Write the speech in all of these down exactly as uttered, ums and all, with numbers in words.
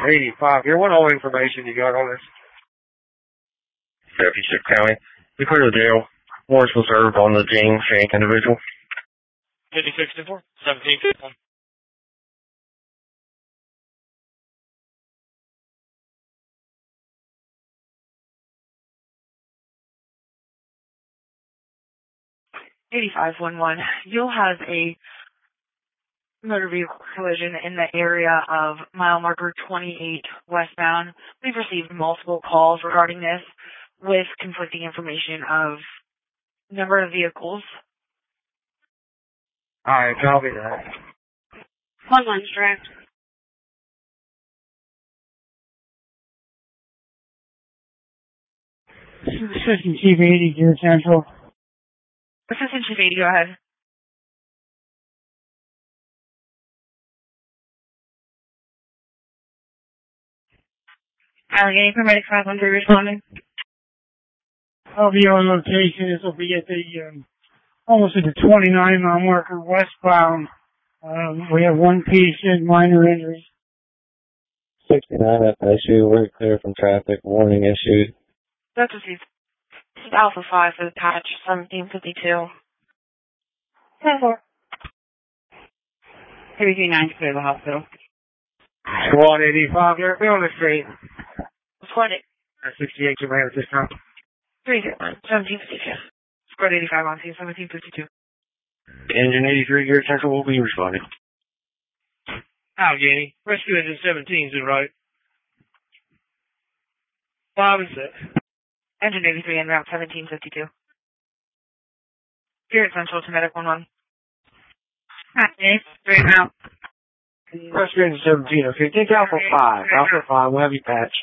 eighty-five here. What all information you got on this? Championship County. We clear the jail. Warrants was served on the James Shank individual. fifty-six to four, seventeen fifty-one. eighty-five one one. You'll have a motor vehicle collision in the area of mile marker twenty-eight westbound. We've received multiple calls regarding this with conflicting information of number of vehicles. Alright, copy that. One one's direct. Assistant Chief eighty, Gear Central. Assistant Chief eighty, go ahead. Allegheny Paramedic five one three responding. I'll be on location. This will be at the, um, almost at the twenty-nine mile marker westbound. Um, we have one patient, minor injuries. sixty-nine F S U, we're clear from traffic. Warning issued. That's received. This is Alpha five for the patch, seventeen fifty-two. ten four. thirty-three nine to clear the hospital. Squad eighty-five, you're on the street. Squad eight. sixty-eight, you may have this time. three zero one, seventeen fifty-two. Squad eighty-five on scene, seventeen fifty-two. Engine eighty-three, Gear Central will be responding. Allegheny, rescue engine seventeen is right. Five and six. Engine eighty-three en route, seventeen fifty-two. Spirit Central to Medic one one. Hi, three en route. Rescue engine seventeen, okay. Take Alpha five. Alpha five, we'll have you patched.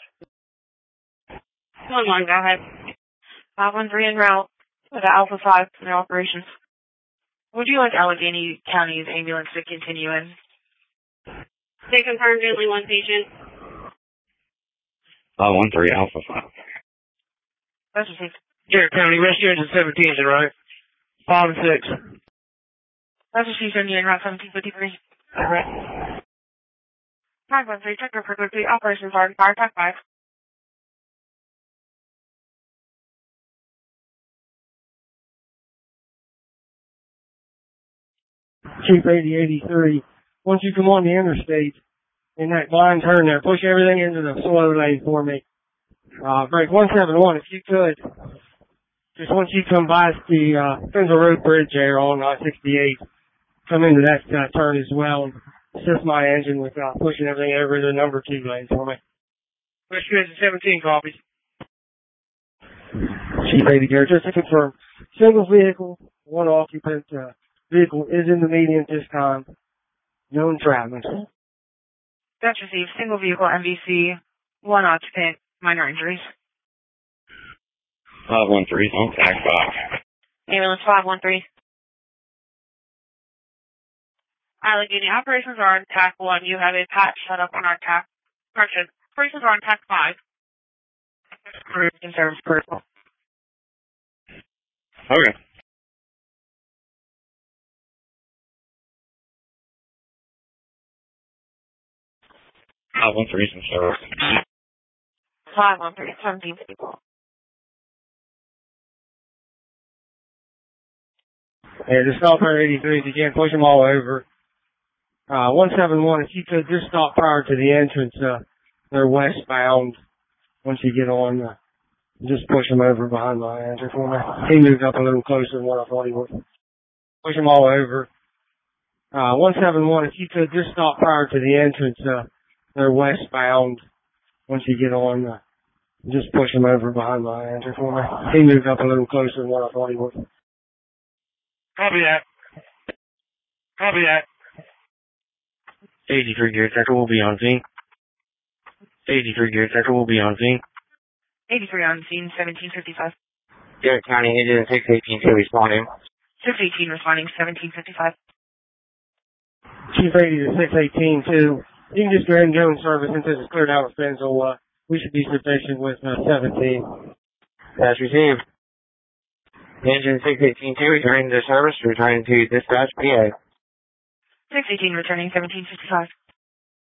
one one, go ahead. five one three en route to the Alpha five for the operations. Would you like Allegheny County's ambulance to continue in? They confirmed only one patient. five one three Alpha five. That's received. Garrett County, rescue engine seventeen is right. five and six. That's received on you en route, seventeen fifty-three. Alright. five one three, check your frequency. Operations are in fire, track five. Chief eighty eighty-three. Once you come on the interstate, in that blind turn there, push everything into the slow lane for me. Uh, break one seven one, if you could. Just once you come past the, uh, Fenzel Road Bridge there on I sixty-eight, come into that, uh, turn as well. Assist my engine with, uh, pushing everything over to the number two lane for me. Rescue engine seventeen copies. Chief eighty here, just to confirm. Single vehicle, one occupant, uh, vehicle is in the median at this time. Known traveling. That's received. Single vehicle M V C, one occupant, minor injuries. five one three on tag five. Ambulance five one three. Allegheny operations are on tack one. You have a patch set up on our tack. Correction. Operations are on tack five. Conserves critical. Okay. five one three is in service. five one three, seventeen fifty-four. Yeah, just stop at eighty-three if you can. Push them all over. Uh, one seven one, if you could just stop prior to the entrance. Uh, they're westbound. Once you get on, uh, just push them over behind my engine for me. He moved up a little closer than what I thought he would. Push them all over. Uh, one seven one, if you could just stop prior to the entrance. Uh, they're westbound. Once you get on, uh, just push them over behind my engine for me. He moved up a little closer than what I thought he would. Copy that. Copy that. eighty-three Gear Central will be on scene. eighty-three Gear Central will be on scene. eighty-three on scene, seventeen fifty-five. Garrett County Engine six eighteen two responding. six eighteen responding, seventeen fifty-five. Chief eighty to six eighteen two. You can just go ahead and go in service since it's cleared out with Fenzel. Uh, we should be sufficient with uh, seventeen. That's received. Engine six eighteen two returning to service, returning to dispatch P A. six eighteen returning, seventeen fifty-five.